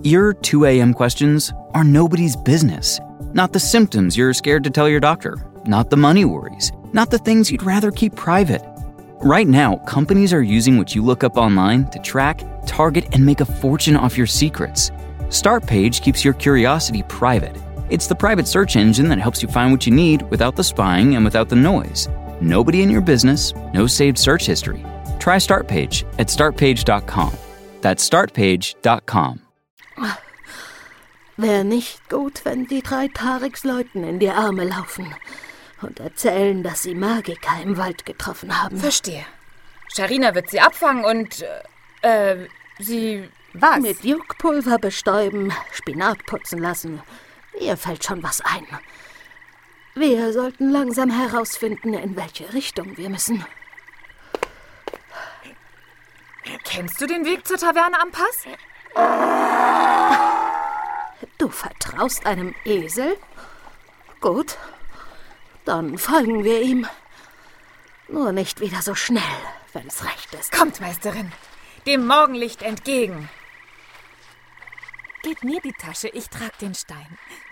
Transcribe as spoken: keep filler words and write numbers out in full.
Your two a.m. questions are nobody's business. Not the symptoms you're scared to tell your doctor. Not the money worries. Not the things you'd rather keep private. Right now, companies are using what you look up online to track, target, and make a fortune off your secrets. Startpage keeps your curiosity private. It's the private search engine that helps you find what you need without the spying and without the noise. Nobody in your business, no saved search history. Try Startpage at start page dot com. That's start page dot com. Wäre nicht gut, wenn die drei Tariks-Leuten in die Arme laufen und erzählen, dass sie Magiker im Wald getroffen haben. Verstehe. Sharina wird sie abfangen und, äh, äh sie... Was? Mit Juckpulver bestäuben, Spinat putzen lassen. Ihr fällt schon was ein. Wir sollten langsam herausfinden, in welche Richtung wir müssen. Kennst du den Weg zur Taverne am Pass? Du vertraust einem Esel? Gut, dann folgen wir ihm. Nur nicht wieder so schnell, wenn's recht ist. Kommt, Meisterin, dem Morgenlicht entgegen. Gib mir die Tasche, ich trag den Stein.